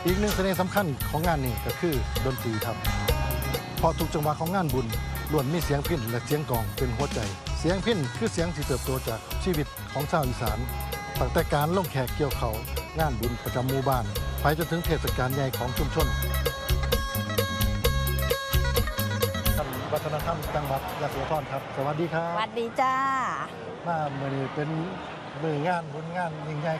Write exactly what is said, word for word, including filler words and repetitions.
อีกหนึ่งเสน่ห์สำคัญของงานนี้ก็คือดนตรีครับเพราะทุกจังหวะของงานบุญล้วนมีเสียงพิณและเสียงกลองเป็นหัวใจเสียงพิณคือเสียงที่เติบโตจากชีวิตของชาวอีสานตั้งแต่การลงแขกเกี่ยวเขางานบุญประจำหมู่บ้านไปจนถึงเทศกาลใหญ่ของชุมชนวัฒนธรรมจังหวัดยะโสธรครับสวัสดีครับสวัสดีจ้ามาเมื่อนี้เป็นมืองานบุญงานยิ่งใหญ่